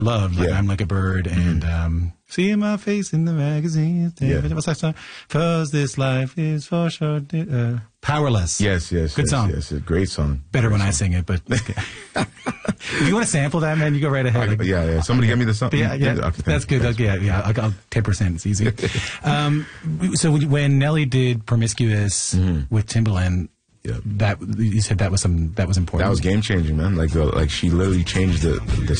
loved. Like, I'm Like a Bird and See My Face in the Magazine. What's that song? 'Cause this life is for short. Powerless. Yes. Good song. Yes, a great song. Better great when song. I sing it, but if you want to sample that, man, you go right ahead. Yeah. Somebody get me the song. Yeah. Okay, That's good. I'll 10%. It's easy. So when Nelly did Promiscuous with Timbaland, that you said that was important. That was game changing, man. Like she literally changed the